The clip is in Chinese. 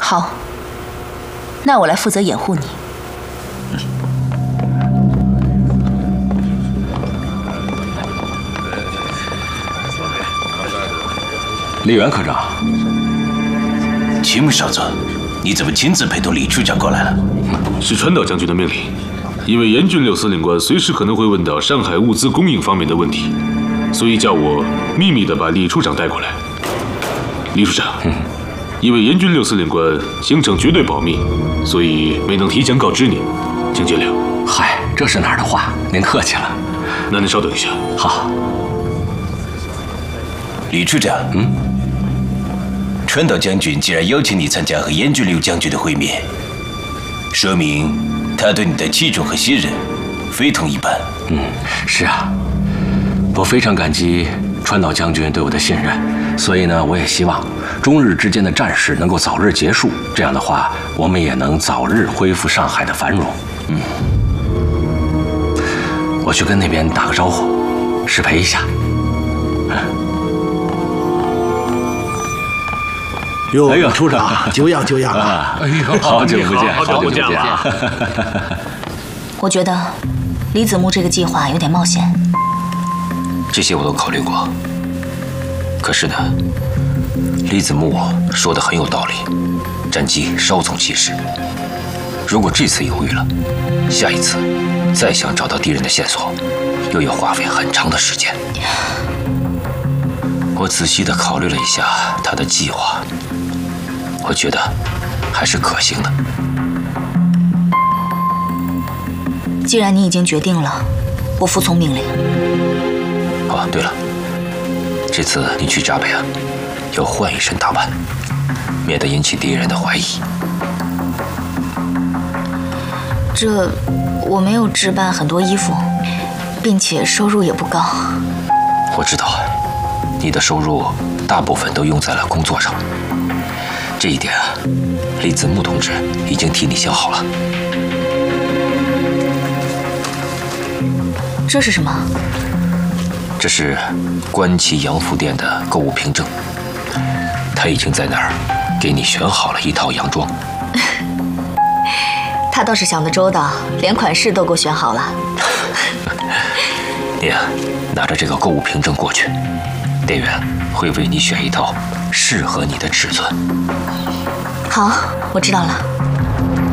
好，那我来负责掩护你。 李元科长， 秦牧少佐，你怎么亲自陪同李处长过来了？ 是川岛将军的命令，因为严俊六司令官随时可能会问到上海物资供应方面的问题，所以叫我秘密地把李处长带过来。李处长，因为严俊六司令官行程绝对保密，所以没能提前告知您，请见谅。 嗨，这是哪儿的话？您客气了。 那您稍等一下。 好。 李处长，川岛将军既然邀请你参加和严俊六将军的会面，说明他对你的器重和信任非同一般。 是啊，我非常感激川岛将军对我的信任，所以呢，我也希望中日之间的战事能够早日结束，这样的话，我们也能早日恢复上海的繁荣。我去跟那边打个招呼，失陪一下。 哟，哎呦，处长，久仰久仰啊！ 哎呦，好久不见， 好久不见啊！ 我觉得李子木这个计划有点冒险。 这些我都考虑过，可是呢，李子木说的很有道理，战机稍纵即逝。如果这次犹豫了，下一次再想找到敌人的线索，又要花费很长的时间。我仔细地考虑了一下他的计划，我觉得还是可行的。 既然你已经决定了，我服从命令。 哦，对了，这次你去闸北啊，要换一身打扮，免得引起敌人的怀疑。 这我没有置办很多衣服，并且收入也不高。 我知道，你的收入大部分都用在了工作上，这一点啊，李子木同志已经替你想好了。 这是什么？ 这是关崎洋服店的购物凭证，他已经在那儿给你选好了一套洋装。 他倒是想得周到，连款式都给我选好了。 你呀，拿着这个购物凭证过去，店员会为你选一套适合你的尺寸。 好，我知道了。